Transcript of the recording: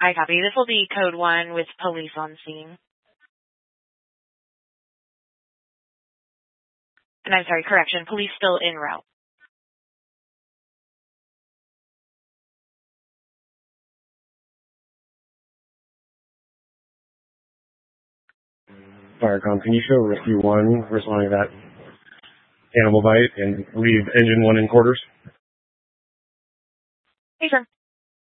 I copy. This will be code 1 with police on scene. And I'm sorry, correction, police still en route. Firecom, can you show Rescue 1 responding to that animal bite and leave Engine 1 in quarters? Hey, sir.